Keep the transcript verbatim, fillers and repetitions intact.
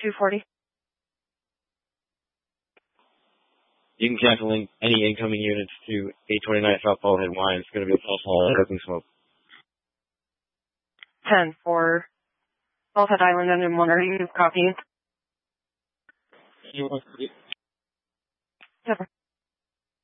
two forty. You can cancel in any incoming units to eight twenty-nine South Ballhead Y. It's going to be a false haul cooking smoke. ten for Ballhead Island and one. Are you copying? You Never.